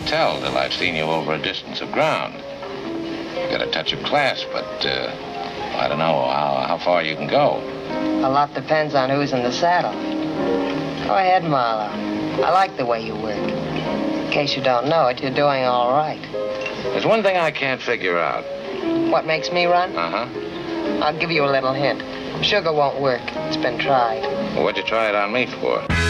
tell till I've seen you over a distance of ground. You got a touch of class, but I don't know how far you can go. A lot depends on who's in the saddle. Go ahead, Marlowe. I like the way you work. In case you don't know it, you're doing all right. There's one thing I can't figure out. What makes me run? Uh-huh. I'll give you a little hint. Sugar won't work. It's been tried. Well, what'd you try it on me for?